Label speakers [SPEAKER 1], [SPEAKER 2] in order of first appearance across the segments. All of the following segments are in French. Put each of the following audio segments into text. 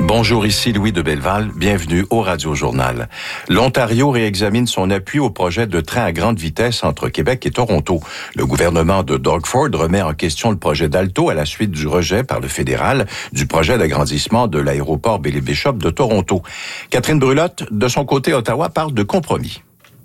[SPEAKER 1] Bonjour, ici Louis de Belleval. Bienvenue au Radio-Journal. L'Ontario réexamine son appui au projet de train à grande vitesse entre Québec et Toronto. Le gouvernement de Doug Ford remet en question le projet d'Alto à la suite du rejet par le fédéral du projet d'agrandissement de l'aéroport Bailey-Bishop de Toronto. Catherine Brulotte, de son côté, Ottawa parle de compromis.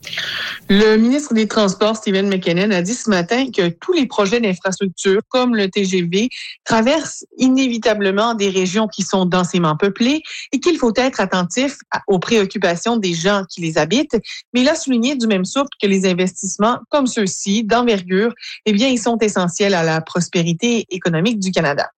[SPEAKER 2] Le ministre des Transports, Stephen McKinnon, a dit ce matin que tous les projets d'infrastructure, comme le TGV, traversent inévitablement des régions qui sont densément peuplées et qu'il faut être attentif aux préoccupations des gens qui les habitent. Mais il a souligné du même souffle que les investissements comme ceux-ci, d'envergure, ils sont essentiels à la prospérité économique du Canada.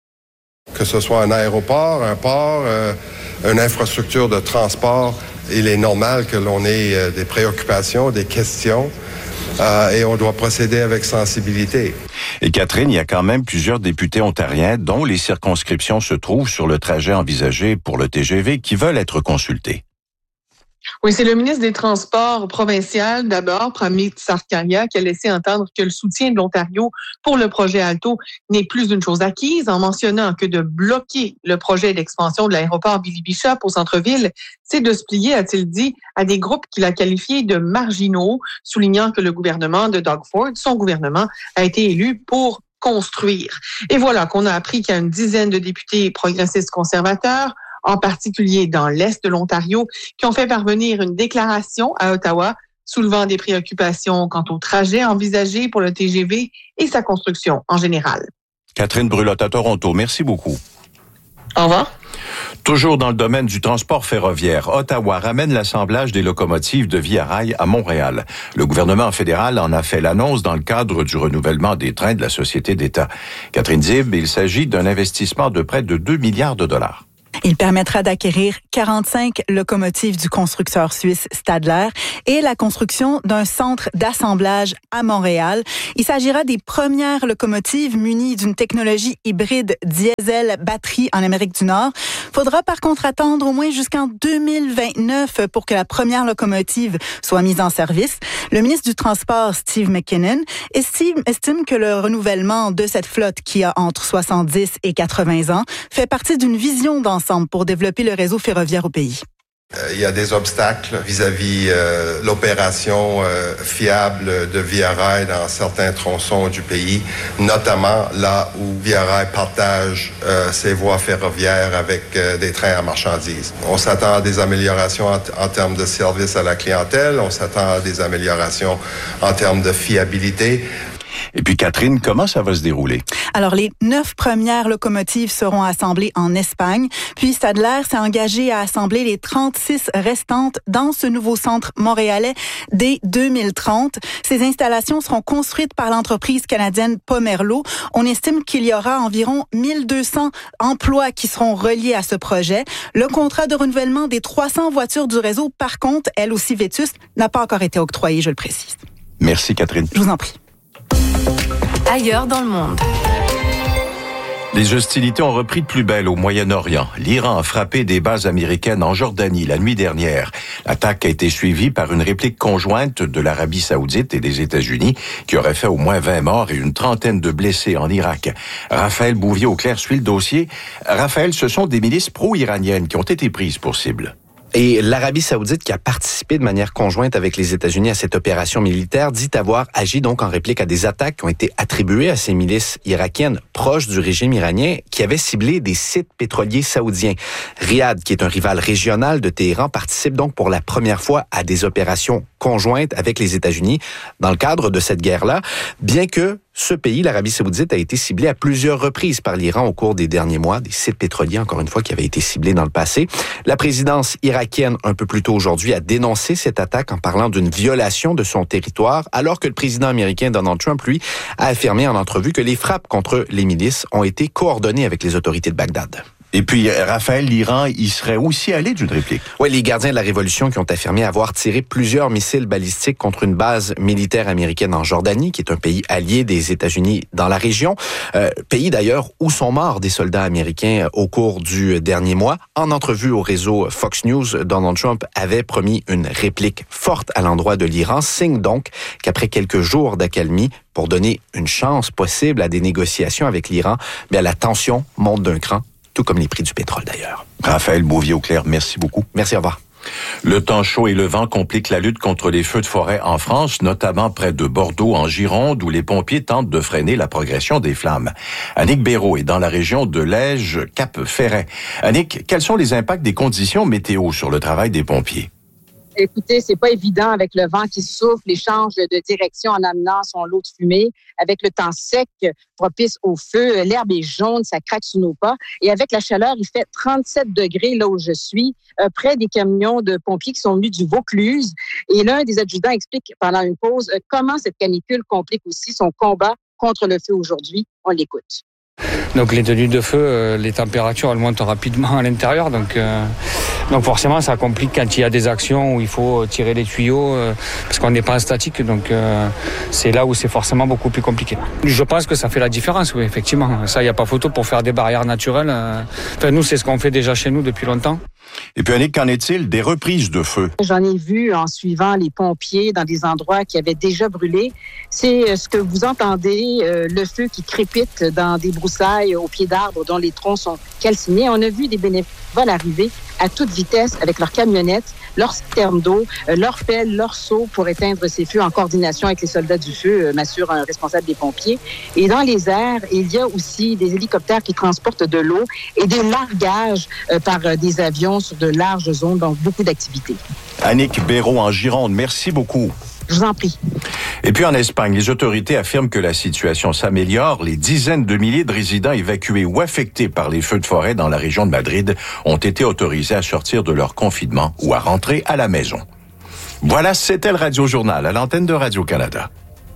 [SPEAKER 3] Que ce soit un aéroport, un port, une infrastructure de transport, il est normal que l'on ait des préoccupations, des questions, et on doit procéder avec sensibilité.
[SPEAKER 1] Et Catherine, il y a quand même plusieurs députés ontariens dont les circonscriptions se trouvent sur le trajet envisagé pour le TGV qui veulent être consultés.
[SPEAKER 2] Oui, c'est le ministre des Transports provincial, d'abord, Pramit Sarkaria, qui a laissé entendre que le soutien de l'Ontario pour le projet Alto n'est plus une chose acquise, en mentionnant que de bloquer le projet d'expansion de l'aéroport Bailey-Bishop au centre-ville, c'est de se plier, a-t-il dit, à des groupes qu'il a qualifiés de marginaux, soulignant que le gouvernement de Doug Ford, son gouvernement, a été élu pour construire. Et voilà qu'on a appris qu'il y a une dizaine de députés progressistes conservateurs, en particulier dans l'Est de l'Ontario, qui ont fait parvenir une déclaration à Ottawa soulevant des préoccupations quant au trajet envisagé pour le TGV et sa construction en général.
[SPEAKER 1] Catherine Brulotte à Toronto, merci beaucoup.
[SPEAKER 2] Au revoir.
[SPEAKER 1] Toujours dans le domaine du transport ferroviaire, Ottawa ramène l'assemblage des locomotives de Via Rail à Montréal. Le gouvernement fédéral en a fait l'annonce dans le cadre du renouvellement des trains de la Société d'État. Catherine Zib, il s'agit d'un investissement de près de 2 milliards de dollars.
[SPEAKER 4] Il permettra d'acquérir 45 locomotives du constructeur suisse Stadler et la construction d'un centre d'assemblage à Montréal. Il s'agira des premières locomotives munies d'une technologie hybride diesel-batterie en Amérique du Nord. Faudra par contre attendre au moins jusqu'en 2029 pour que la première locomotive soit mise en service. Le ministre du Transport, Steve McKinnon, estime que le renouvellement de cette flotte qui a entre 70 et 80 ans fait partie d'une vision d'ensemble pour développer le réseau ferroviaire au pays.
[SPEAKER 3] Il y a des obstacles vis-à-vis l'opération fiable de Via Rail dans certains tronçons du pays, notamment là où Via Rail partage ses voies ferroviaires avec des trains à marchandises. On s'attend à des améliorations en termes de service à la clientèle, on s'attend à des améliorations en termes de fiabilité.
[SPEAKER 1] Et puis Catherine, comment ça va se dérouler?
[SPEAKER 4] Alors, les 9 premières locomotives seront assemblées en Espagne. Puis Stadler s'est engagé à assembler les 36 restantes dans ce nouveau centre montréalais dès 2030. Ces installations seront construites par l'entreprise canadienne Pomerleau. On estime qu'il y aura environ 1200 emplois qui seront reliés à ce projet. Le contrat de renouvellement des 300 voitures du réseau, par contre, elle aussi vétuste, n'a pas encore été octroyé, je le précise.
[SPEAKER 1] Merci Catherine.
[SPEAKER 4] Je vous en prie.
[SPEAKER 5] Ailleurs dans le monde.
[SPEAKER 1] Les hostilités ont repris de plus belle au Moyen-Orient. L'Iran a frappé des bases américaines en Jordanie la nuit dernière. L'attaque a été suivie par une réplique conjointe de l'Arabie saoudite et des États-Unis qui aurait fait au moins 20 morts et une trentaine de blessés en Irak. Raphaël Bouvier-Auclair suit le dossier. Raphaël, ce sont des milices pro-iraniennes qui ont été prises pour cible.
[SPEAKER 6] Et l'Arabie saoudite, qui a participé de manière conjointe avec les États-Unis à cette opération militaire, dit avoir agi donc en réplique à des attaques qui ont été attribuées à ces milices irakiennes proches du régime iranien qui avaient ciblé des sites pétroliers saoudiens. Riyad, qui est un rival régional de Téhéran, participe donc pour la première fois à des opérations conjointes avec les États-Unis dans le cadre de cette guerre-là, bien que ce pays, l'Arabie saoudite, a été ciblé à plusieurs reprises par l'Iran au cours des derniers mois, des sites pétroliers, encore une fois, qui avaient été ciblés dans le passé. La présidence irakienne, un peu plus tôt aujourd'hui, a dénoncé cette attaque en parlant d'une violation de son territoire, alors que le président américain Donald Trump, lui, a affirmé en entrevue que les frappes contre les milices ont été coordonnées avec les autorités de Bagdad.
[SPEAKER 1] Et puis, Raphaël, l'Iran, il serait aussi allé d'une réplique.
[SPEAKER 6] Oui, les gardiens de la Révolution qui ont affirmé avoir tiré plusieurs missiles balistiques contre une base militaire américaine en Jordanie, qui est un pays allié des États-Unis dans la région. Pays d'ailleurs où sont morts des soldats américains au cours du dernier mois. En entrevue au réseau Fox News, Donald Trump avait promis une réplique forte à l'endroit de l'Iran, signe donc qu'après quelques jours d'accalmie, pour donner une chance possible à des négociations avec l'Iran, bien la tension monte d'un cran tout comme les prix du pétrole d'ailleurs.
[SPEAKER 1] Raphaël Bouvier-Auclair, merci beaucoup.
[SPEAKER 6] Merci, au revoir.
[SPEAKER 1] Le temps chaud et le vent compliquent la lutte contre les feux de forêt en France, notamment près de Bordeaux, en Gironde, où les pompiers tentent de freiner la progression des flammes. Annick Béraud est dans la région de Lège-Cap-Ferret. Annick, quels sont les impacts des conditions météo sur le travail des pompiers?
[SPEAKER 7] Écoutez, c'est pas évident avec le vent qui souffle, les change de direction en amenant son lot de fumée. Avec le temps sec propice au feu, l'herbe est jaune, ça craque sous nos pas. Et avec la chaleur, il fait 37 degrés là où je suis, près des camions de pompiers qui sont venus du Vaucluse. Et l'un des adjudants explique pendant une pause comment cette canicule complique aussi son combat contre le feu aujourd'hui. On l'écoute.
[SPEAKER 8] Donc les tenues de feu, les températures elles montent rapidement à l'intérieur, donc forcément ça complique quand il y a des actions où il faut tirer les tuyaux parce qu'on n'est pas en statique, donc c'est là où c'est forcément beaucoup plus compliqué. Je pense que ça fait la différence, oui, effectivement. Ça, il n'y a pas photo pour faire des barrières naturelles. Enfin, nous, c'est ce qu'on fait déjà chez nous depuis longtemps.
[SPEAKER 1] Et puis Annick, qu'en est-il des reprises de feu?
[SPEAKER 7] J'en ai vu en suivant les pompiers dans des endroits qui avaient déjà brûlé. C'est ce que vous entendez, le feu qui crépite dans des broussailles au pied d'arbres dont les troncs sont calcinés. On a vu des bénévoles arriver à toute vitesse avec leurs camionnettes, leurs citernes d'eau, leurs pelles, leurs seaux pour éteindre ces feux en coordination avec les soldats du feu, m'assure un responsable des pompiers. Et dans les airs, il y a aussi des hélicoptères qui transportent de l'eau et des largages par des avions sur de larges zones, donc beaucoup d'activités.
[SPEAKER 1] Annick Béraud en Gironde, merci beaucoup.
[SPEAKER 7] Je vous en prie.
[SPEAKER 1] Et puis en Espagne, les autorités affirment que la situation s'améliore. Les dizaines de milliers de résidents évacués ou affectés par les feux de forêt dans la région de Madrid ont été autorisés à sortir de leur confinement ou à rentrer à la maison. Voilà, c'était le Radio Journal à l'antenne de Radio-Canada.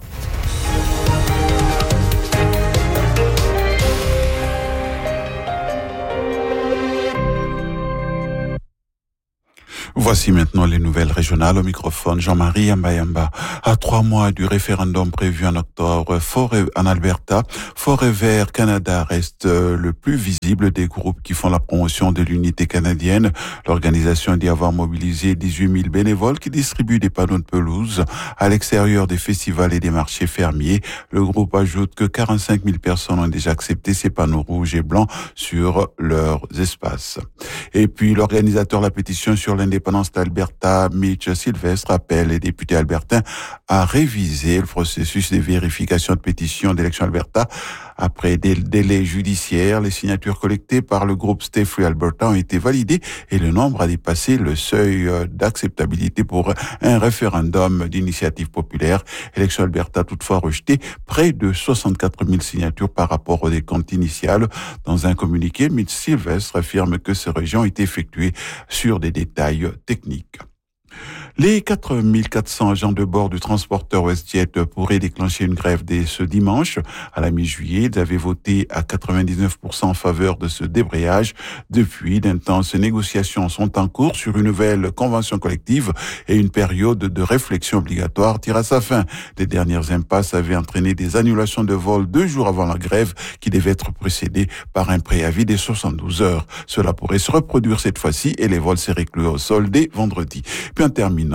[SPEAKER 9] Voici maintenant les nouvelles régionales au microphone. Jean-Marie Yamba. À 3 mois du référendum prévu en octobre en Alberta, Forêt Vert Canada reste le plus visible des groupes qui font la promotion de l'unité canadienne. L'organisation dit avoir mobilisé 18 000 bénévoles qui distribuent des panneaux de pelouse à l'extérieur des festivals et des marchés fermiers. Le groupe ajoute que 45 000 personnes ont déjà accepté ces panneaux rouges et blancs sur leurs espaces. Et puis l'organisateur de la pétition sur l'indépendance d'Alberta, Mitch Sylvestre, appelle les députés albertains à réviser le processus de vérification de pétition d'élection Alberta. Après des délais judiciaires, les signatures collectées par le groupe Stay Free Alberta ont été validées et le nombre a dépassé le seuil d'acceptabilité pour un référendum d'initiative populaire. Élection Alberta a toutefois rejeté près de 64 000 signatures par rapport au décompte initial. Dans un communiqué, Mitch Sylvestre affirme que ces régions ont été effectuées sur des détails techniques. Les 4 400 agents de bord du transporteur WestJet pourraient déclencher une grève dès ce dimanche. À la mi-juillet, ils avaient voté à 99% en faveur de ce débrayage. Depuis, d'intenses négociations sont en cours sur une nouvelle convention collective et une période de réflexion obligatoire tire à sa fin. Les dernières impasses avaient entraîné des annulations de vols 2 jours avant la grève qui devait être précédée par un préavis des 72 heures. Cela pourrait se reproduire cette fois-ci et les vols seraient clus au sol dès vendredi. Puis en terminant,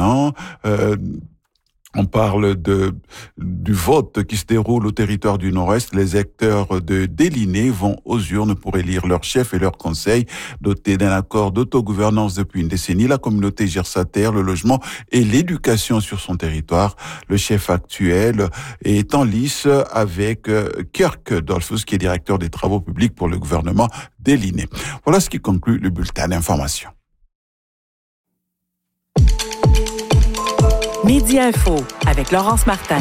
[SPEAKER 9] on parle du vote qui se déroule au territoire du Nord-Est. Les électeurs de Déliné vont aux urnes pour élire leur chef et leur conseil. Doté d'un accord d'autogouvernance depuis une décennie, la communauté gère sa terre, le logement et l'éducation sur son territoire. Le chef actuel est en lice avec Kirk Dolphus, qui est directeur des travaux publics pour le gouvernement Déliné. Voilà ce qui conclut le bulletin d'information.
[SPEAKER 10] Midi Info avec Laurence Martin.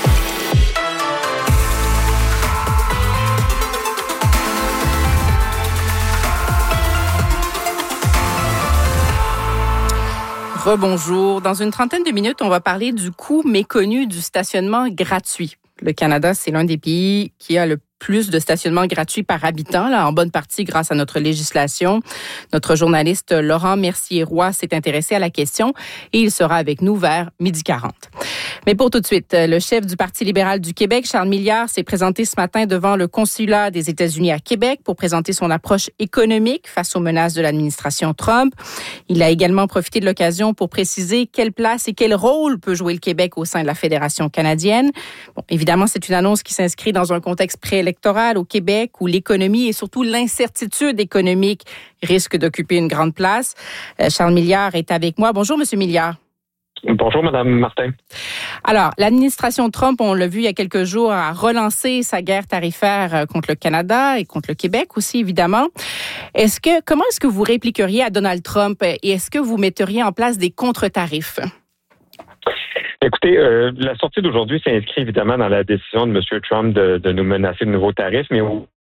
[SPEAKER 11] Rebonjour. Dans une trentaine de minutes, on va parler du coût méconnu du stationnement gratuit. Le Canada, c'est l'un des pays qui a le plus de stationnement gratuit par habitant, là, en bonne partie grâce à notre législation. Notre journaliste Laurent Mercier-Roy s'est intéressé à la question et il sera avec nous vers 12h40. Mais pour tout de suite, le chef du Parti libéral du Québec, Charles Milliard, s'est présenté ce matin devant le consulat des États-Unis à Québec pour présenter son approche économique face aux menaces de l'administration Trump. Il a également profité de l'occasion pour préciser quelle place et quel rôle peut jouer le Québec au sein de la Fédération canadienne. Bon, évidemment, c'est une annonce qui s'inscrit dans un contexte préélectoral électorale au Québec où l'économie et surtout l'incertitude économique risquent d'occuper une grande place. Charles Milliard est avec moi. Bonjour, Monsieur Milliard.
[SPEAKER 12] Bonjour, Madame Martin.
[SPEAKER 11] Alors, l'administration Trump, on l'a vu il y a quelques jours, a relancé sa guerre tarifaire contre le Canada et contre le Québec aussi, évidemment. Comment est-ce que vous répliqueriez à Donald Trump et est-ce que vous metteriez en place des contre-tarifs?
[SPEAKER 12] Écoutez, la sortie d'aujourd'hui s'inscrit évidemment dans la décision de M. Trump de nous menacer de nouveaux tarifs, mais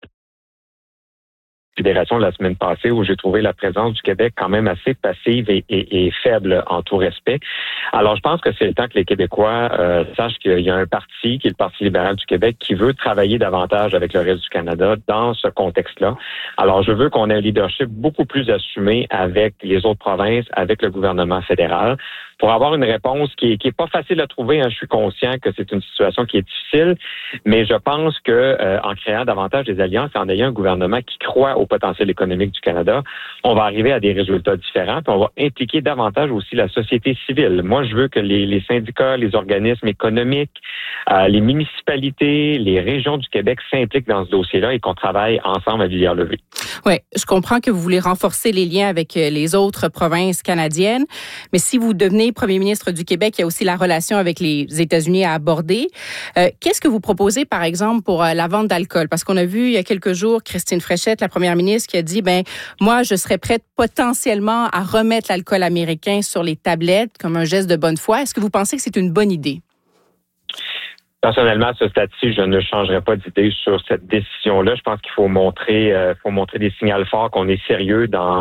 [SPEAKER 12] Fédération la semaine passée où j'ai trouvé la présence du Québec quand même assez passive et faible en tout respect. Alors, je pense que c'est le temps que les Québécois sachent qu'il y a un parti, qui est le Parti libéral du Québec, qui veut travailler davantage avec le reste du Canada dans ce contexte-là. Alors, je veux qu'on ait un leadership beaucoup plus assumé avec les autres provinces, avec le gouvernement fédéral, pour avoir une réponse qui est pas facile à trouver. Je suis conscient que c'est une situation qui est difficile, mais je pense que en créant davantage des alliances et en ayant un gouvernement qui croit au potentiel économique du Canada, on va arriver à des résultats différents, puis on va impliquer davantage aussi la société civile. Moi, je veux que les syndicats, les organismes économiques, les municipalités, les régions du Québec s'impliquent dans ce dossier-là et qu'on travaille ensemble à Villiers-le-Vieux.
[SPEAKER 11] Oui, je comprends que vous voulez renforcer les liens avec les autres provinces canadiennes, mais si vous devenez premier ministre du Québec, il y a aussi la relation avec les États-Unis à aborder. Qu'est-ce que vous proposez, par exemple, pour la vente d'alcool? Parce qu'on a vu il y a quelques jours Christine Fréchette, la première ministre, qui a dit, moi, je serais prête potentiellement à remettre l'alcool américain sur les tablettes comme un geste de bonne foi. Est-ce que vous pensez que c'est une bonne idée?
[SPEAKER 12] Personnellement, à ce stade-ci, je ne changerai pas d'idée sur cette décision-là. Je pense qu'il faut montrer des signaux forts qu'on est sérieux dans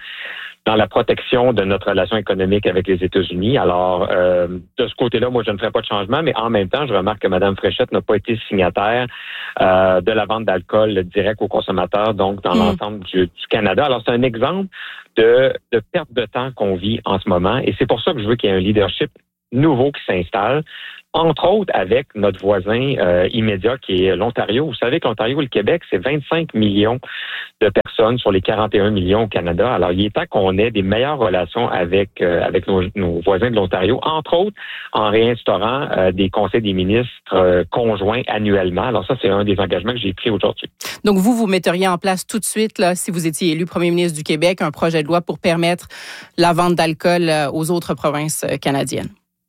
[SPEAKER 12] la protection de notre relation économique avec les États-Unis. Alors, de ce côté-là, moi, je ne ferai pas de changement, mais en même temps, je remarque que Mme Fréchette n'a pas été signataire de la vente d'alcool direct aux consommateurs, donc dans l'ensemble du Canada. Alors, c'est un exemple de perte de temps qu'on vit en ce moment, et c'est pour ça que je veux qu'il y ait un leadership nouveau qui s'installe, entre autres avec notre voisin immédiat qui est l'Ontario. Vous savez que l'Ontario et le Québec, c'est 25 millions de personnes sur les 41 millions au Canada. Alors, il est temps qu'on ait des meilleures relations avec nos voisins de l'Ontario, entre autres en réinstaurant des conseils des ministres conjoints annuellement. Alors ça, c'est un des engagements que j'ai pris aujourd'hui.
[SPEAKER 11] Donc, vous metteriez en place tout de suite, là, si vous étiez élu premier ministre du Québec, un projet de loi pour permettre la vente d'alcool aux autres provinces canadiennes?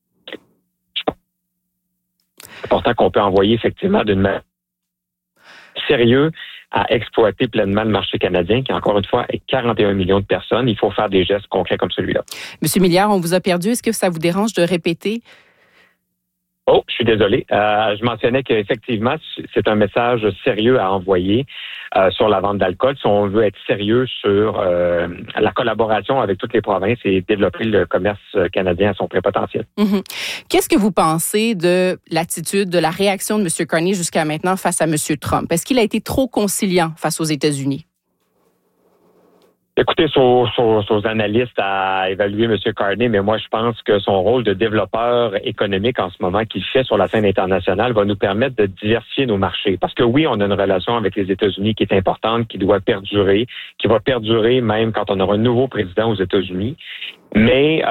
[SPEAKER 12] C'est important qu'on peut envoyer effectivement d'une manière sérieuse à exploiter pleinement le marché canadien, qui encore une fois est 41 millions de personnes. Il faut faire des gestes concrets comme celui-là.
[SPEAKER 11] Monsieur Milliard, on vous a perdu. Est-ce que ça vous dérange de répéter?
[SPEAKER 12] Oh, je suis désolé. Je mentionnais qu'effectivement, c'est un message sérieux à envoyer sur la vente d'alcool. Si on veut être sérieux sur la collaboration avec toutes les provinces et développer le commerce canadien à son plein potentiel.
[SPEAKER 11] Mm-hmm. Qu'est-ce que vous pensez de l'attitude, de la réaction de M. Carney jusqu'à maintenant face à M. Trump? Est-ce qu'il a été trop conciliant face aux États-Unis?
[SPEAKER 12] Écoutez, aux analystes à évaluer M. Carney, mais moi, je pense que son rôle de développeur économique en ce moment qu'il fait sur la scène internationale va nous permettre de diversifier nos marchés. Parce que oui, on a une relation avec les États-Unis qui est importante, qui doit perdurer, qui va perdurer même quand on aura un nouveau président aux États-Unis. Mais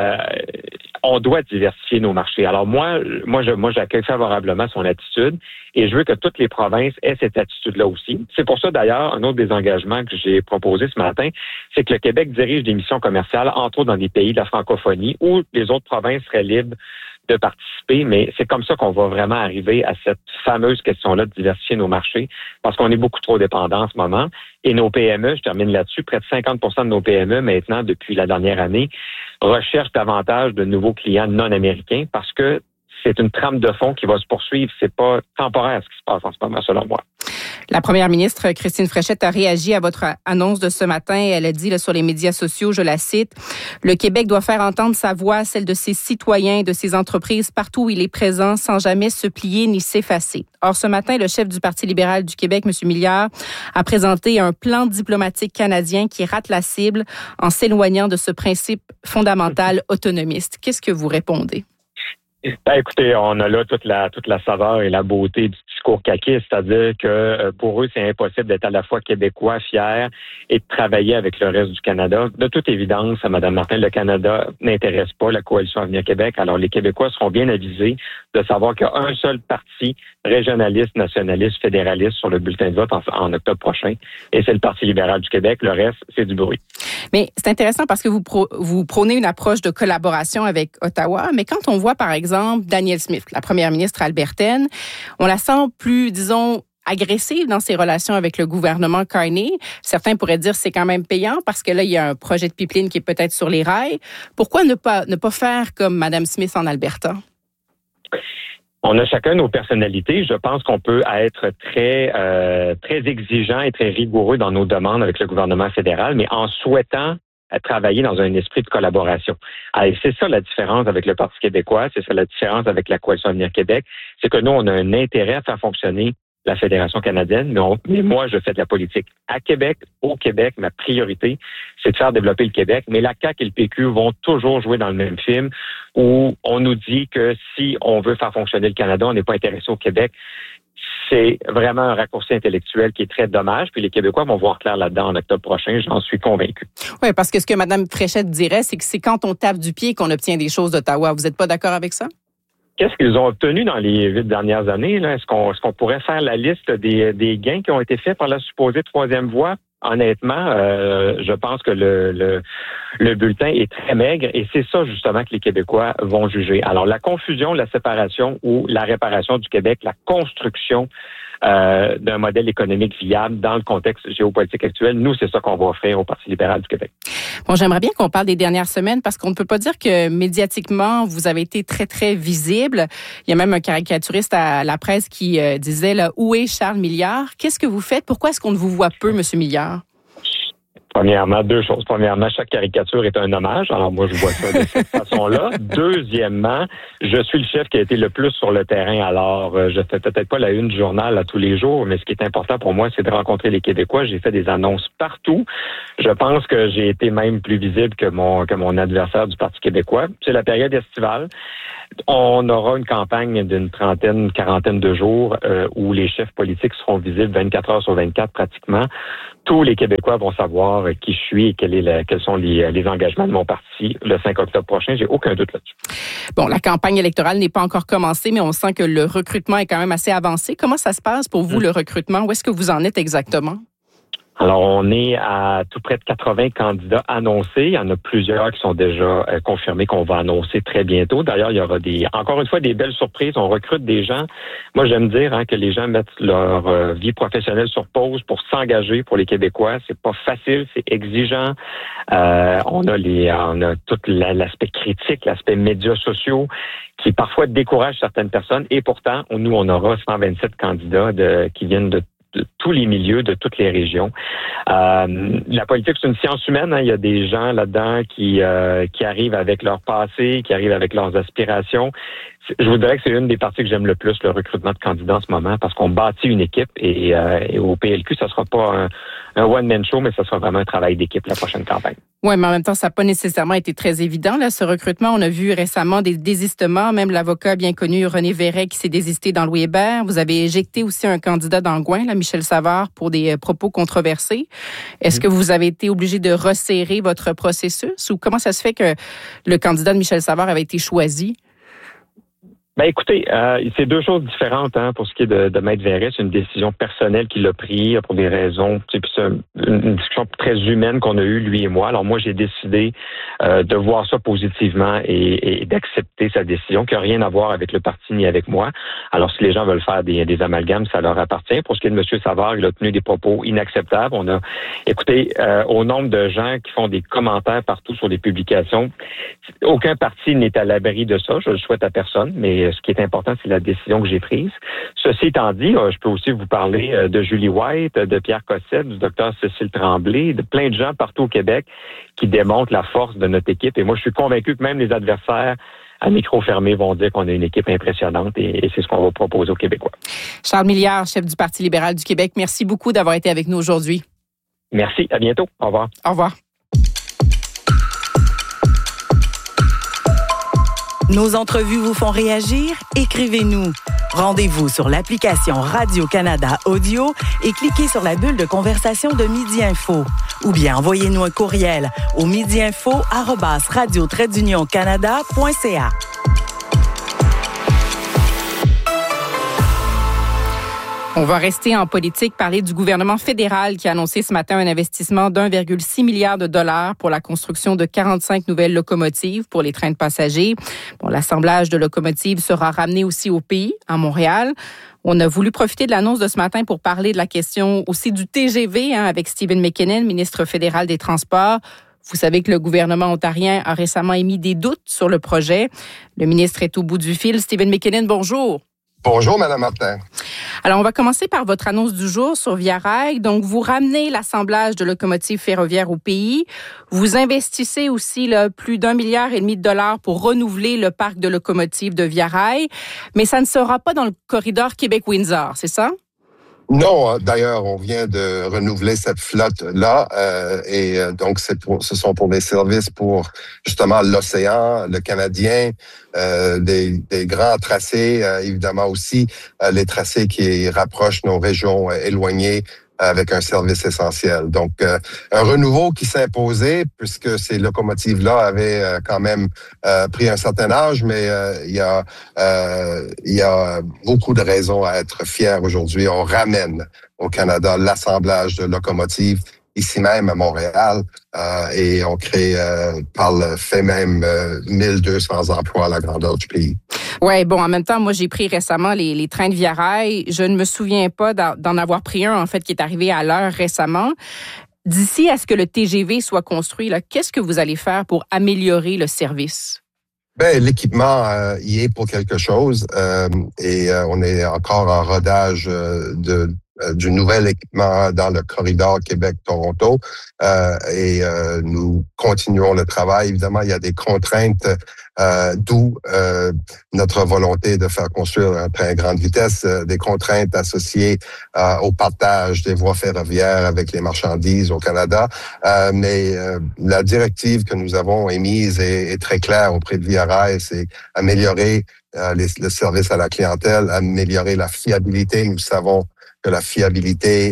[SPEAKER 12] on doit diversifier nos marchés. Alors moi, j'accueille favorablement son attitude et je veux que toutes les provinces aient cette attitude-là aussi. C'est pour ça, d'ailleurs, un autre des engagements que j'ai proposé ce matin, c'est que le Québec dirige des missions commerciales, entre autres dans des pays de la francophonie, où les autres provinces seraient libres de participer, mais c'est comme ça qu'on va vraiment arriver à cette fameuse question-là de diversifier nos marchés, parce qu'on est beaucoup trop dépendants en ce moment. Et nos PME, je termine là-dessus, près de 50 % de nos PME maintenant, depuis la dernière année, recherchent davantage de nouveaux clients non américains parce que c'est une trame de fond qui va se poursuivre. C'est pas temporaire ce qui se passe en ce moment, selon moi.
[SPEAKER 11] La première ministre, Christine Fréchette, a réagi à votre annonce de ce matin. Elle a dit sur les médias sociaux, je la cite, « Le Québec doit faire entendre sa voix, celle de ses citoyens, de ses entreprises, partout où il est présent, sans jamais se plier ni s'effacer. » Or, ce matin, le chef du Parti libéral du Québec, M. Milliard, a présenté un plan diplomatique canadien qui rate la cible en s'éloignant de ce principe fondamental autonomiste. Qu'est-ce que vous répondez?
[SPEAKER 12] Écoutez, on a là toute la saveur et la beauté du discours discours caquiste, c'est-à-dire que pour eux, c'est impossible d'être à la fois québécois, fier et de travailler avec le reste du Canada. De toute évidence, à Mme Martin, le Canada n'intéresse pas la coalition Avenir Québec. Alors, les Québécois seront bien avisés de savoir qu'il y a un seul parti régionaliste, nationaliste, fédéraliste sur le bulletin de vote en octobre prochain, et c'est le Parti libéral du Québec. Le reste, c'est du bruit.
[SPEAKER 11] Mais c'est intéressant parce que vous prônez une approche de collaboration avec Ottawa, mais quand on voit, par exemple, Danielle Smith, la première ministre albertaine, on la sent plus, disons, agressive dans ses relations avec le gouvernement Carney. Certains pourraient dire que c'est quand même payant parce que là, il y a un projet de pipeline qui est peut-être sur les rails. Pourquoi ne pas faire comme Mme Smith en Alberta?
[SPEAKER 12] On a chacun nos personnalités. Je pense qu'on peut être très exigeant et très rigoureux dans nos demandes avec le gouvernement fédéral, mais en souhaitant travailler dans un esprit de collaboration. Et c'est ça la différence avec le Parti québécois, c'est ça la différence avec la Coalition Avenir Québec, c'est que nous, on a un intérêt à faire fonctionner la Fédération canadienne, mais moi, je fais de la politique à Québec, au Québec. Ma priorité, c'est de faire développer le Québec. Mais la CAQ et le PQ vont toujours jouer dans le même film où on nous dit que si on veut faire fonctionner le Canada, on n'est pas intéressé au Québec. C'est vraiment un raccourci intellectuel qui est très dommage. Puis les Québécois vont voir clair là-dedans en octobre prochain, j'en suis convaincu.
[SPEAKER 11] Oui, parce que ce que Mme Fréchette dirait, c'est que c'est quand on tape du pied qu'on obtient des choses d'Ottawa. Vous n'êtes pas d'accord avec ça?
[SPEAKER 12] Qu'est-ce qu'ils ont obtenu dans les 8 dernières années? Là? Est-ce qu'on pourrait faire la liste des gains qui ont été faits par la supposée troisième voie? Honnêtement, je pense que le bulletin est très maigre et c'est ça justement que les Québécois vont juger. Alors la confusion, la séparation ou la réparation du Québec, la construction d'un modèle économique viable dans le contexte géopolitique actuel, nous, c'est ça qu'on va offrir au Parti libéral du Québec.
[SPEAKER 11] Bon, j'aimerais bien qu'on parle des dernières semaines parce qu'on ne peut pas dire que médiatiquement, vous avez été très, très visible. Il y a même un caricaturiste à la presse qui disait là, où est Charles Milliard? Qu'est-ce que vous faites? Pourquoi est-ce qu'on ne vous voit peu, M. Milliard?
[SPEAKER 12] Premièrement, deux choses. Premièrement, chaque caricature est un hommage. Alors moi, je vois ça de cette façon-là. Deuxièmement, je suis le chef qui a été le plus sur le terrain. Alors, je fais peut-être pas la une du journal à tous les jours, mais ce qui est important pour moi, c'est de rencontrer les Québécois. J'ai fait des annonces partout. Je pense que j'ai été même plus visible que mon adversaire du Parti québécois. C'est la période estivale. On aura une campagne d'une quarantaine de jours où les chefs politiques seront visibles 24 heures sur 24 pratiquement. Tous les Québécois vont savoir qui je suis et quels sont les engagements de mon parti le 5 octobre prochain. J'ai aucun doute là-dessus.
[SPEAKER 11] Bon, la campagne électorale n'est pas encore commencée, mais on sent que le recrutement est quand même assez avancé. Comment ça se passe pour vous, le recrutement? Où est-ce que vous en êtes exactement?
[SPEAKER 12] Alors, on est à tout près de 80 candidats annoncés. Il y en a plusieurs qui sont déjà confirmés qu'on va annoncer très bientôt. D'ailleurs, il y aura encore une fois, des belles surprises. On recrute des gens. Moi, j'aime dire que les gens mettent leur vie professionnelle sur pause pour s'engager pour les Québécois. C'est pas facile, c'est exigeant. On a tout l'aspect critique, l'aspect médias sociaux qui parfois décourage certaines personnes. Et pourtant, nous, on aura 127 candidats qui viennent de tous les milieux, de toutes les régions. La politique, c'est une science humaine. Il y a des gens là-dedans qui arrivent avec leur passé, qui arrivent avec leurs aspirations. Je vous dirais que c'est une des parties que j'aime le plus, le recrutement de candidats en ce moment, parce qu'on bâtit une équipe et au PLQ, ça sera pas un one-man show, mais ça sera vraiment un travail d'équipe la prochaine campagne.
[SPEAKER 11] Oui, mais en même temps, ça n'a pas nécessairement été très évident, là, ce recrutement. On a vu récemment des désistements, même l'avocat bien connu René Verret qui s'est désisté dans Louis Hébert. Vous avez éjecté aussi un candidat d'Angouin, là, Michel Savard, pour des propos controversés. Est-ce que vous avez été obligé de resserrer votre processus ou comment ça se fait que le candidat de Michel Savard avait été choisi?
[SPEAKER 12] Ben écoutez, c'est deux choses différentes pour ce qui est de Maître Verret. C'est une décision personnelle qu'il a prise pour des raisons. Puis c'est une discussion très humaine qu'on a eue, lui et moi. Alors moi, j'ai décidé de voir ça positivement et d'accepter sa décision, qui n'a rien à voir avec le parti ni avec moi. Alors si les gens veulent faire des amalgames, ça leur appartient. Pour ce qui est de M. Savard, il a tenu des propos inacceptables. On a, écoutez, au nombre de gens qui font des commentaires partout sur les publications, aucun parti n'est à l'abri de ça. Je le souhaite à personne, mais ce qui est important, c'est la décision que j'ai prise. Ceci étant dit, je peux aussi vous parler de Julie White, de Pierre Cossette, du docteur Cécile Tremblay, de plein de gens partout au Québec qui démontrent la force de notre équipe. Et moi, je suis convaincu que même les adversaires à micro fermé vont dire qu'on a une équipe impressionnante et c'est ce qu'on va proposer aux Québécois.
[SPEAKER 11] Charles Milliard, chef du Parti libéral du Québec, merci beaucoup d'avoir été avec nous aujourd'hui.
[SPEAKER 12] Merci, à bientôt. Au revoir.
[SPEAKER 11] Au revoir.
[SPEAKER 10] Nos entrevues vous font réagir? Écrivez-nous. Rendez-vous sur l'application Radio-Canada Audio et cliquez sur la bulle de conversation de Midi Info. Ou bien envoyez-nous un courriel au midiinfo@radio-canada.ca.
[SPEAKER 11] On va rester en politique, parler du gouvernement fédéral qui a annoncé ce matin un investissement d'1,6 milliard de dollars pour la construction de 45 nouvelles locomotives pour les trains de passagers. Bon, l'assemblage de locomotives sera ramené aussi au pays, à Montréal. On a voulu profiter de l'annonce de ce matin pour parler de la question aussi du TGV avec Stephen McKinnon, ministre fédéral des Transports. Vous savez que le gouvernement ontarien a récemment émis des doutes sur le projet. Le ministre est au bout du fil. Stephen McKinnon, bonjour.
[SPEAKER 3] Bonjour, Mme Martin.
[SPEAKER 11] Alors, on va commencer par votre annonce du jour sur Via Rail. Donc, vous ramenez l'assemblage de locomotives ferroviaires au pays. Vous investissez aussi plus d'1,5 milliard de dollars pour renouveler le parc de locomotives de Via Rail. Mais ça ne sera pas dans le corridor Québec-Windsor, c'est ça?
[SPEAKER 3] Non, d'ailleurs, on vient de renouveler cette flotte-là donc ce sont pour des services pour justement l'océan, le Canadien, des grands tracés, évidemment aussi les tracés qui rapprochent nos régions éloignées avec un service essentiel. Donc, un renouveau qui s'est imposé puisque ces locomotives-là avaient quand même pris un certain âge, mais il y a beaucoup de raisons à être fiers aujourd'hui. On ramène au Canada l'assemblage de locomotives ici même à Montréal et on crée par le fait même 1200 emplois à la grandeur du pays.
[SPEAKER 11] Oui, bon, en même temps, moi, j'ai pris récemment les trains de Via Rail. Je ne me souviens pas d'en avoir pris un, en fait, qui est arrivé à l'heure récemment. D'ici à ce que le TGV soit construit, qu'est-ce que vous allez faire pour améliorer le service?
[SPEAKER 3] L'équipement y est pour quelque chose et on est encore en rodage du nouvel équipement dans le corridor Québec-Toronto et nous continuons le travail. Évidemment, il y a des contraintes, d'où notre volonté de faire construire un train à grande vitesse, des contraintes associées au partage des voies ferroviaires avec les marchandises au Canada. Mais la directive que nous avons émise est très claire auprès de Via Rail, c'est améliorer le service à la clientèle, améliorer la fiabilité. Nous savons que la fiabilité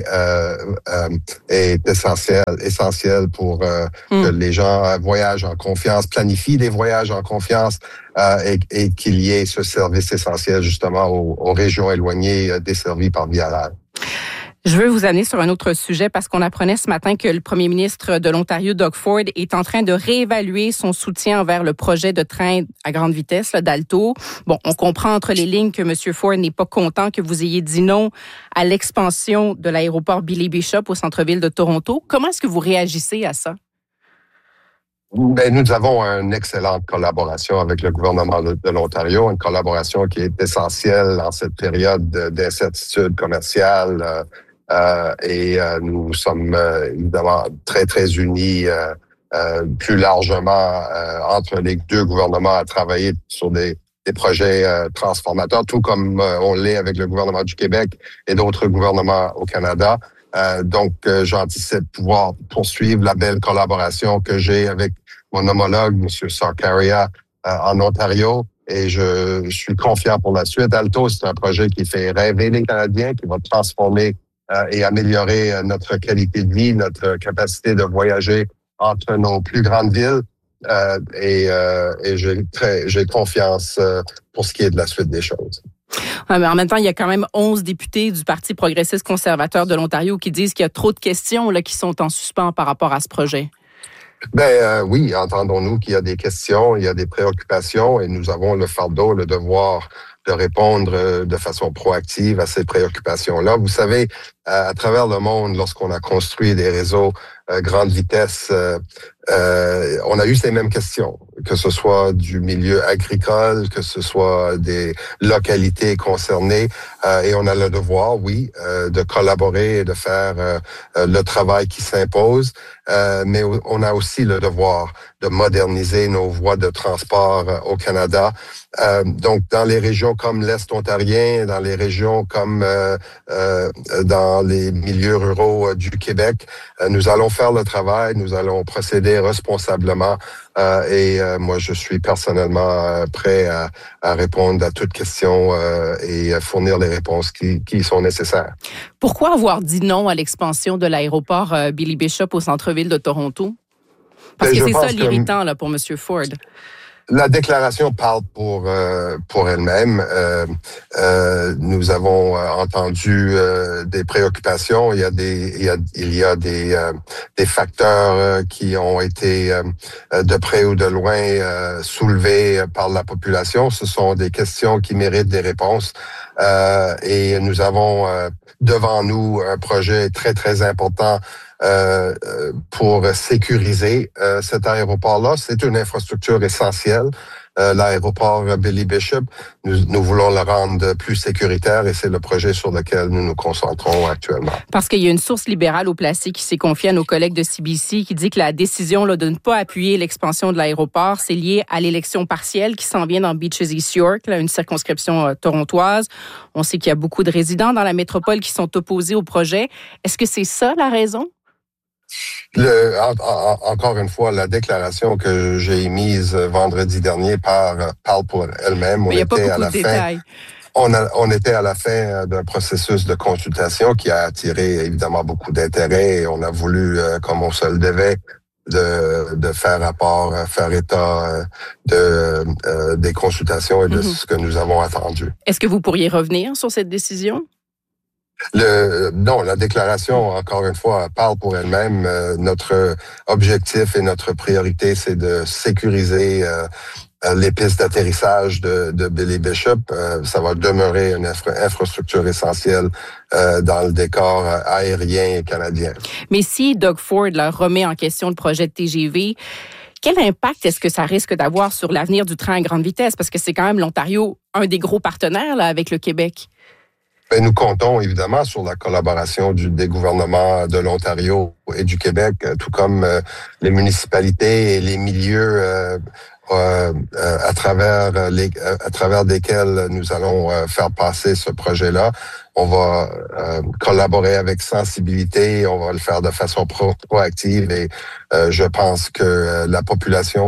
[SPEAKER 3] est essentielle pour que les gens voyagent en confiance, planifient des voyages en confiance et qu'il y ait ce service essentiel justement aux régions éloignées desservies par Via Rail.
[SPEAKER 11] Je veux vous amener sur un autre sujet parce qu'on apprenait ce matin que le premier ministre de l'Ontario, Doug Ford, est en train de réévaluer son soutien envers le projet de train à grande vitesse d'Alto. Bon, on comprend entre les lignes que M. Ford n'est pas content que vous ayez dit non à l'expansion de l'aéroport Billy Bishop au centre-ville de Toronto. Comment est-ce que vous réagissez à ça?
[SPEAKER 3] Nous avons une excellente collaboration avec le gouvernement de l'Ontario, une collaboration qui est essentielle en cette période d'incertitude commerciale. Et nous sommes évidemment très, très unis plus largement entre les deux gouvernements à travailler sur des projets transformateurs, tout comme on l'est avec le gouvernement du Québec et d'autres gouvernements au Canada. Donc, j'anticipe pouvoir poursuivre la belle collaboration que j'ai avec mon homologue, M. Sarkaria, en Ontario. Et je suis confiant pour la suite. Alto, c'est un projet qui fait rêver les Canadiens, qui va transformer et améliorer notre qualité de vie, notre capacité de voyager entre nos plus grandes villes. Et j'ai confiance pour ce qui est de la suite des choses.
[SPEAKER 11] Ouais, mais en même temps, il y a quand même 11 députés du Parti progressiste conservateur de l'Ontario qui disent qu'il y a trop de questions qui sont en suspens par rapport à ce projet.
[SPEAKER 3] Oui, entendons-nous qu'il y a des questions, il y a des préoccupations et nous avons le fardeau, le devoir de répondre de façon proactive à ces préoccupations-là. Vous savez, à travers le monde, lorsqu'on a construit des réseaux grande vitesse, on a eu ces mêmes questions, que ce soit du milieu agricole, que ce soit des localités concernées, et on a le devoir, oui, de collaborer et de faire le travail qui s'impose, mais on a aussi le devoir de moderniser nos voies de transport au Canada. Donc, dans les régions comme l'Est ontarien, dans les régions comme dans les milieux ruraux du Québec, nous allons faire le travail, nous allons procéder travailler responsablement et moi, je suis personnellement prêt à répondre à toutes questions et à fournir les réponses qui sont nécessaires.
[SPEAKER 11] Pourquoi avoir dit non à l'expansion de l'aéroport Billy Bishop au centre-ville de Toronto? Parce que c'est ça l'irritant là, pour M. Ford.
[SPEAKER 3] La déclaration parle pour elle-même. Nous avons entendu des préoccupations. Il y a des facteurs qui ont été de près ou de loin soulevés par la population. Ce sont des questions qui méritent des réponses. Et nous avons devant nous un projet très, très important pour sécuriser cet aéroport-là. C'est une infrastructure essentielle. L'aéroport Billy Bishop, nous voulons le rendre plus sécuritaire et c'est le projet sur lequel nous nous concentrons actuellement.
[SPEAKER 11] Parce qu'il y a une source libérale au placé qui s'est confiée à nos collègues de CBC qui dit que la décision là, de ne pas appuyer l'expansion de l'aéroport, c'est lié à l'élection partielle qui s'en vient dans Beaches East York, là, une circonscription torontoise. On sait qu'il y a beaucoup de résidents dans la métropole qui sont opposés au projet. Est-ce que c'est ça la raison?
[SPEAKER 3] Encore une fois, la déclaration que j'ai émise vendredi dernier parle pour elle-même.
[SPEAKER 11] Mais il n'y a pas beaucoup de détails.
[SPEAKER 3] On était à la fin d'un processus de consultation qui a attiré évidemment beaucoup d'intérêt et on a voulu, comme on se le devait, de faire rapport, faire état des consultations et de ce que nous avons attendu.
[SPEAKER 11] Est-ce que vous pourriez revenir sur cette décision?
[SPEAKER 3] Non, la déclaration, encore une fois, parle pour elle-même. Notre objectif et notre priorité, c'est de sécuriser les pistes d'atterrissage de Billy Bishop. Ça va demeurer une infrastructure essentielle dans le décor aérien canadien.
[SPEAKER 11] Mais si Doug Ford remet en question le projet de TGV, quel impact est-ce que ça risque d'avoir sur l'avenir du train à grande vitesse? Parce que c'est quand même l'Ontario, un des gros partenaires là, avec le Québec.
[SPEAKER 3] Ben, nous comptons évidemment sur la collaboration des gouvernements de l'Ontario et du Québec, tout comme les municipalités et les milieux à travers desquels nous allons faire passer ce projet-là. On va collaborer avec sensibilité, on va le faire de façon proactive et je pense que la population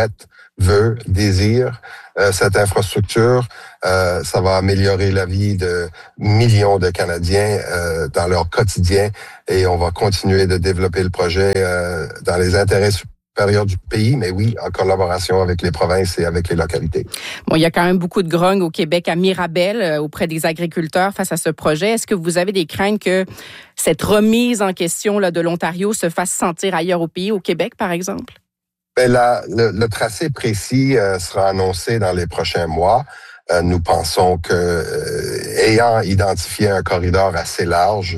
[SPEAKER 3] désire cette infrastructure. Ça va améliorer la vie de millions de Canadiens dans leur quotidien et on va continuer de développer le projet dans les intérêts supérieurs du pays, mais oui, en collaboration avec les provinces et avec les localités.
[SPEAKER 11] Bon, il y a quand même beaucoup de grogne au Québec, à Mirabel, auprès des agriculteurs face à ce projet. Est-ce que vous avez des craintes que cette remise en question là, de l'Ontario se fasse sentir ailleurs au pays, au Québec, par exemple?
[SPEAKER 3] Ben le tracé précis sera annoncé dans les prochains mois. Nous pensons que, ayant identifié un corridor assez large,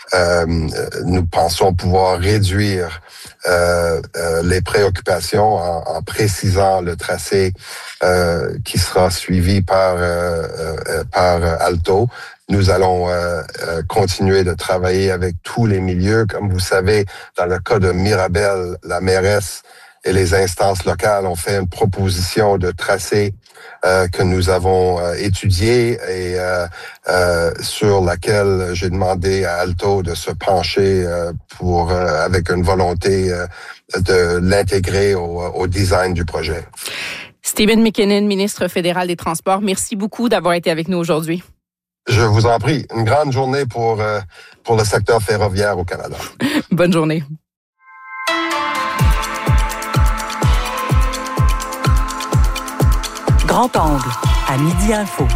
[SPEAKER 3] nous pensons pouvoir réduire les préoccupations en précisant le tracé qui sera suivi par Alto. Nous allons continuer de travailler avec tous les milieux. Comme vous savez, dans le cas de Mirabel, la mairesse et les instances locales ont fait une proposition de tracé que nous avons étudiée et sur laquelle j'ai demandé à Alto de se pencher avec une volonté de l'intégrer au design du projet.
[SPEAKER 11] Stephen McKinnon, ministre fédéral des Transports, merci beaucoup d'avoir été avec nous aujourd'hui.
[SPEAKER 3] Je vous en prie. Une grande journée pour le secteur ferroviaire au Canada.
[SPEAKER 11] Bonne journée.
[SPEAKER 10] Grand angle, à Midi Info.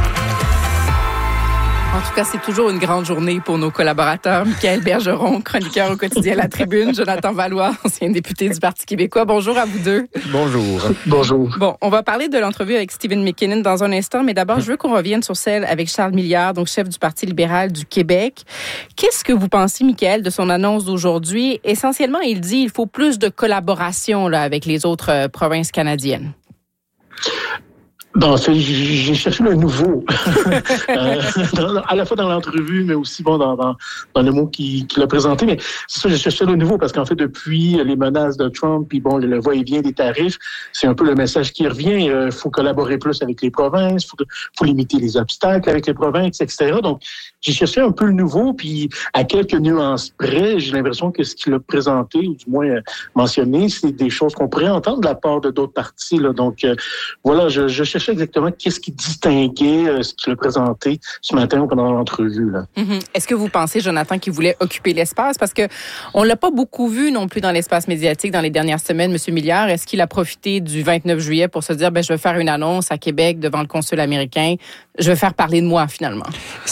[SPEAKER 11] En tout cas, c'est toujours une grande journée pour nos collaborateurs. Michaël Bergeron, chroniqueur au quotidien La Tribune. Jonathan Valois, ancien député du Parti québécois. Bonjour à vous deux.
[SPEAKER 13] Bonjour.
[SPEAKER 3] Bonjour.
[SPEAKER 11] Bon, on va parler de l'entrevue avec Stephen McKinnon dans un instant, mais d'abord, je veux qu'on revienne sur celle avec Charles Milliard, donc chef du Parti libéral du Québec. Qu'est-ce que vous pensez, Michaël, de son annonce d'aujourd'hui? Essentiellement, il dit qu'il faut plus de collaboration là, avec les autres provinces canadiennes.
[SPEAKER 13] En fait, j'ai cherché le nouveau, à la fois dans l'entrevue, mais aussi dans le mot qu'il a présenté. Mais c'est ça, j'ai cherché le nouveau parce qu'en fait, depuis les menaces de Trump, puis le va-et-vient des tarifs, c'est un peu le message qui revient. Il faut collaborer plus avec les provinces, faut limiter les obstacles avec les provinces, etc. Donc, j'ai cherché un peu le nouveau, puis à quelques nuances près, j'ai l'impression que ce qu'il a présenté, ou du moins mentionné, c'est des choses qu'on pourrait entendre de la part de d'autres partis. Là. Donc, voilà, je cherchais exactement qu'est-ce qui distinguait ce qu'il a présenté ce matin pendant l'entrevue. Là.
[SPEAKER 11] Mm-hmm. Est-ce que vous pensez, Jonathan, qu'il voulait occuper l'espace? Parce que on l'a pas beaucoup vu non plus dans l'espace médiatique dans les dernières semaines, M. Milliard. Est-ce qu'il a profité du 29 juillet pour se dire, je vais faire une annonce à Québec devant le consulat américain, je vais faire parler de moi, finalement?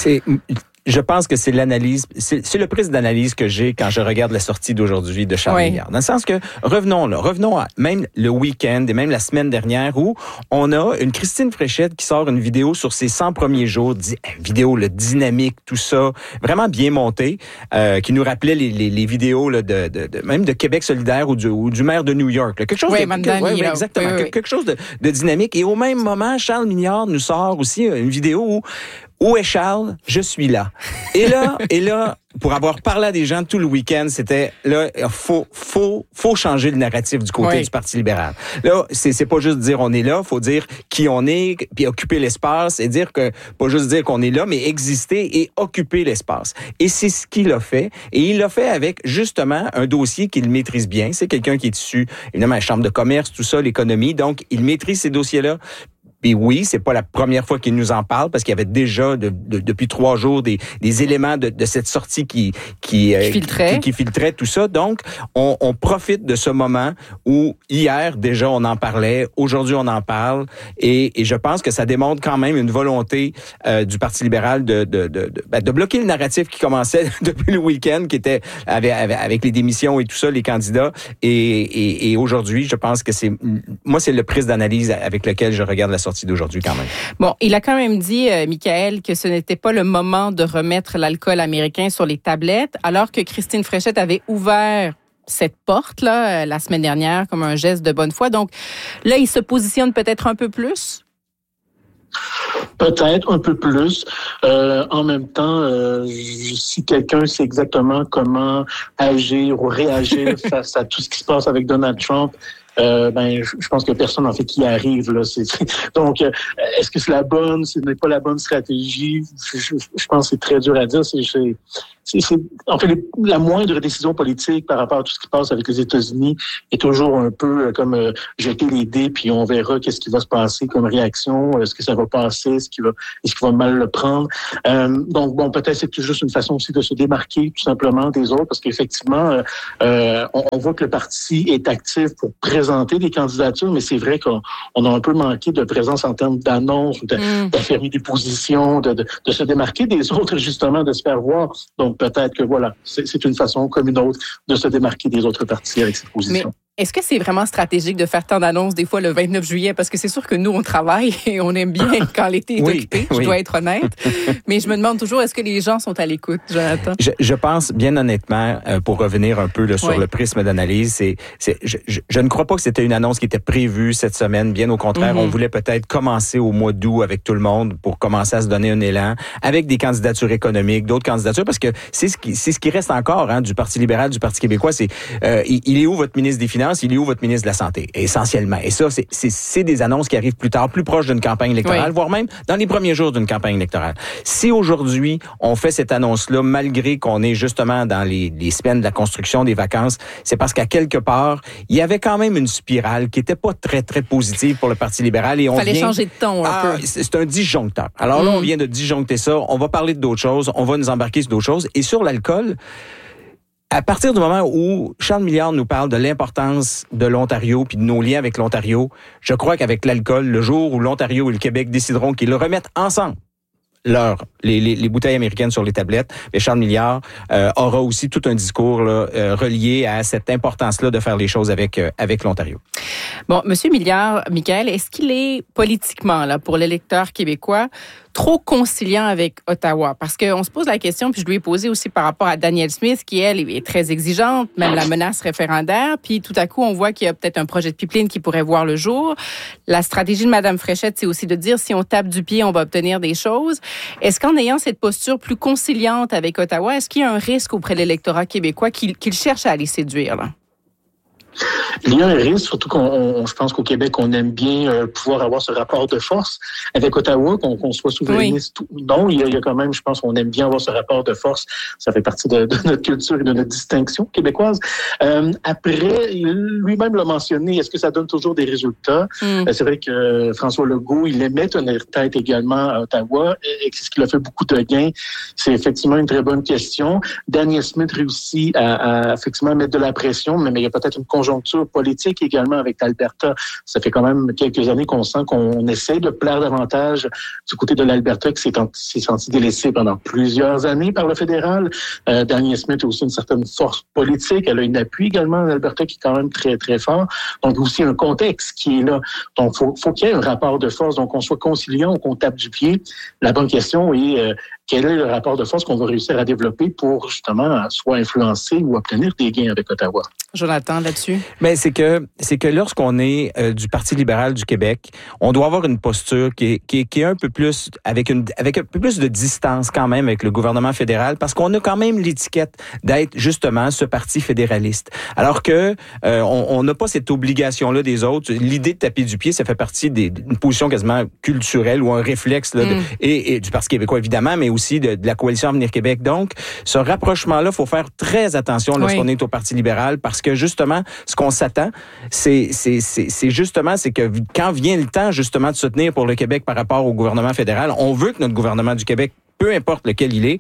[SPEAKER 14] Je pense que c'est l'analyse, c'est le prisme d'analyse que j'ai quand je regarde la sortie d'aujourd'hui de Charles Milliard. Dans le sens que, revenons à même le week-end et même la semaine dernière où on a une Christine Fréchette qui sort une vidéo sur ses 100 premiers jours, vidéo dynamique, tout ça, vraiment bien montée, qui nous rappelait les vidéos là, même de Québec solidaire ou du maire de New York. Là. Quelque chose exactement, quelque chose de dynamique. Et au même moment, Charles Milliard nous sort aussi une vidéo où est Charles? Je suis là. Et là, pour avoir parlé à des gens tout le week-end, c'était là, faut changer le narratif du côté du Parti libéral. Là, c'est pas juste dire on est là, faut dire qui on est, puis occuper l'espace et dire que pas juste dire qu'on est là, mais exister et occuper l'espace. Et c'est ce qu'il a fait. Et il l'a fait avec justement un dossier qu'il maîtrise bien. C'est quelqu'un qui est issu, évidemment, la Chambre de commerce, tout ça, l'économie. Donc, il maîtrise ces dossiers-là. Et oui, c'est pas la première fois qu'il nous en parle parce qu'il y avait déjà depuis 3 jours des éléments de cette sortie qui filtrait tout ça. Donc, on profite de ce moment où hier déjà on en parlait, aujourd'hui on en parle et je pense que ça démontre quand même une volonté du Parti libéral de bloquer le narratif qui commençait depuis le week-end, qui était avec les démissions et tout ça, les candidats. Et aujourd'hui, je pense que c'est le prisme d'analyse avec lequel je regarde la sortie d'aujourd'hui quand même.
[SPEAKER 11] Bon, il a quand même dit, Michael, que ce n'était pas le moment de remettre l'alcool américain sur les tablettes, alors que Christine Fréchette avait ouvert cette porte-là la semaine dernière comme un geste de bonne foi. Donc là, il se positionne peut-être un peu plus?
[SPEAKER 13] Peut-être un peu plus. En même temps, si quelqu'un sait exactement comment agir ou réagir face à tout ce qui se passe avec Donald Trump, je pense que personne en fait qui arrive là. Donc, est-ce que c'est la bonne, ce n'est pas la bonne stratégie? Je pense que c'est très dur à dire. En fait, la moindre décision politique par rapport à tout ce qui passe avec les États-Unis est toujours un peu comme jeter les dés, puis on verra qu'est-ce qui va se passer comme réaction, est-ce que ça va passer, est-ce qu'il va mal le prendre. Donc, bon, peut-être c'est juste une façon aussi de se démarquer tout simplement des autres, parce qu'effectivement, on voit que le parti est actif pour présenter des candidatures, mais c'est vrai qu'on a un peu manqué de présence en termes d'annonces, d'affirmer des positions, de se démarquer des autres, justement, de se faire voir. Donc, peut-être que voilà, c'est une façon comme une autre de se démarquer des autres partis avec cette position.
[SPEAKER 11] Mais est-ce que c'est vraiment stratégique de faire tant d'annonces des fois le 29 juillet? Parce que c'est sûr que nous, on travaille et on aime bien quand l'été est occupé, je dois être honnête. Mais je me demande toujours, est-ce que les gens sont à l'écoute, Jonathan?
[SPEAKER 14] Je pense, bien honnêtement, pour revenir un peu là, sur le prisme d'analyse, je ne crois pas que c'était une annonce qui était prévue cette semaine. Bien au contraire, on voulait peut-être commencer au mois d'août avec tout le monde pour commencer à se donner un élan, avec des candidatures économiques, d'autres candidatures, parce que c'est ce qui reste encore du Parti libéral, du Parti québécois. C'est il est où votre ministre des Finances? Il est où votre ministre de la Santé? Essentiellement. Et ça, c'est des annonces qui arrivent plus tard, plus proches d'une campagne électorale, voire même dans les premiers jours d'une campagne électorale. Si aujourd'hui, on fait cette annonce-là, malgré qu'on est justement dans les semaines de la construction des vacances, c'est parce qu'à quelque part, il y avait quand même une spirale qui était pas très, très positive pour le Parti libéral. Il
[SPEAKER 11] fallait changer de ton un peu.
[SPEAKER 14] C'est un disjoncteur. Alors là, on vient de disjoncter ça. On va parler d'autres choses. On va nous embarquer sur d'autres choses. Et sur l'alcool, à partir du moment où Charles Milliard nous parle de l'importance de l'Ontario puis de nos liens avec l'Ontario, je crois qu'avec l'alcool, le jour où l'Ontario et le Québec décideront qu'ils le remettent ensemble, les bouteilles américaines sur les tablettes, mais Charles Milliard aura aussi tout un discours là, relié à cette importance-là de faire les choses avec l'Ontario.
[SPEAKER 11] Bon, Monsieur Milliard, Michael, est-ce qu'il est politiquement, là, pour l'électeur québécois, trop conciliant avec Ottawa? Parce qu'on se pose la question, puis je lui ai posé aussi par rapport à Danielle Smith, qui, elle, est très exigeante, même la menace référendaire. Puis tout à coup, on voit qu'il y a peut-être un projet de pipeline qui pourrait voir le jour. La stratégie de Mme Fréchette, c'est aussi de dire si on tape du pied, on va obtenir des choses. Est-ce qu'en ayant cette posture plus conciliante avec Ottawa, est-ce qu'il y a un risque auprès de l'électorat québécois qu'il cherche à aller séduire, là?
[SPEAKER 13] Il y a un risque, surtout je pense qu'au Québec, on aime bien pouvoir avoir ce rapport de force avec Ottawa, qu'on soit souverainiste ou non. Il y a quand même, je pense qu'on aime bien avoir ce rapport de force. Ça fait partie de notre culture et de notre distinction québécoise. Après, lui-même l'a mentionné, est-ce que ça donne toujours des résultats? C'est vrai que François Legault, il aimait tenir tête également à Ottawa et c'est ce qui a fait beaucoup de gains. C'est effectivement une très bonne question. Danielle Smith réussit à effectivement mettre de la pression, mais il y a peut-être une conjoncture politique également avec l'Alberta. Ça fait quand même quelques années qu'on sent qu'on essaie de plaire davantage du côté de l'Alberta qui s'est senti délaissé pendant plusieurs années par le fédéral. Danielle Smith a aussi une certaine force politique. Elle a un appui également à l'Alberta qui est quand même très, très fort. Donc aussi un contexte qui est là. Donc faut qu'il y ait un rapport de force, donc qu'on soit conciliant ou qu'on tape du pied. La bonne question est quel est le rapport de force qu'on va réussir à développer pour justement soit influencer ou obtenir des gains avec Ottawa.
[SPEAKER 11] Jonathan, là-dessus?
[SPEAKER 14] Ben, c'est que lorsqu'on est du Parti libéral du Québec, on doit avoir une posture qui est un peu plus avec un peu plus de distance quand même avec le gouvernement fédéral, parce qu'on a quand même l'étiquette d'être justement ce parti fédéraliste. Alors que on n'a pas cette obligation-là des autres. L'idée de taper du pied, ça fait partie d'une position quasiment culturelle ou un réflexe là, et du Parti québécois évidemment, mais aussi de la coalition Avenir Québec. Donc, ce rapprochement-là, faut faire très attention lorsqu'on est au Parti libéral, parce que justement, ce qu'on s'attend, c'est que quand vient le temps justement de se tenir pour le Québec par rapport au gouvernement fédéral, on veut que notre gouvernement du Québec, peu importe lequel il est,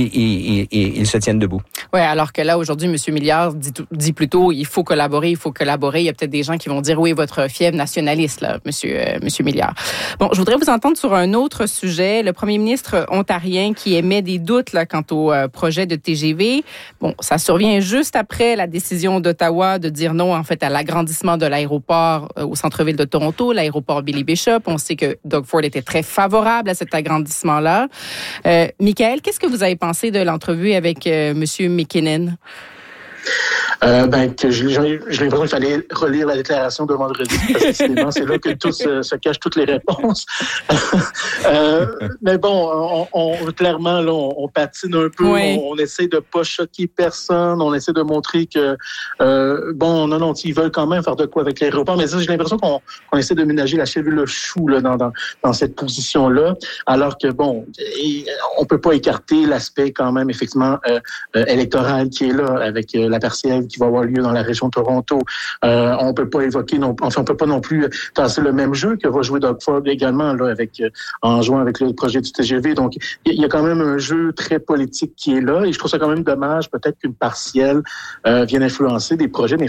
[SPEAKER 14] il se tienne debout.
[SPEAKER 11] Oui, alors que là, aujourd'hui, M. Milliard dit plutôt il faut collaborer. Il y a peut-être des gens qui vont dire oui, votre fièvre nationaliste, là, Monsieur Milliard. Bon, je voudrais vous entendre sur un autre sujet. Le premier ministre ontarien qui émet des doutes là, quant au projet de TGV. Bon, ça survient juste après la décision d'Ottawa de dire non, en fait, à l'agrandissement de l'aéroport au centre-ville de Toronto, l'aéroport Billy Bishop. On sait que Doug Ford était très favorable à cet agrandissement-là. Michaël, qu'est-ce que vous avez pensé de l'entrevue avec M. McKinnon?
[SPEAKER 13] Que j'ai l'impression qu'il fallait relire la déclaration de vendredi, parce que c'est là que se cachent toutes les réponses. Mais bon, clairement, là, on patine un peu, on essaie de pas choquer personne, on essaie de montrer que, non, ils veulent quand même faire de quoi avec l'aéroport, mais ça, j'ai l'impression qu'on essaie de ménager la chèvre et le chou là, dans cette position-là, alors que, on peut pas écarter l'aspect quand même, effectivement, électoral qui est là, avec la partielle qui va avoir lieu dans la région de Toronto. On peut pas évoquer, on peut pas non plus tasser le même jeu que va jouer Doug Ford également là, en jouant avec le projet du TGV. Donc, il y a quand même un jeu très politique qui est là, et je trouve ça quand même dommage peut-être qu'une partielle vienne influencer des projets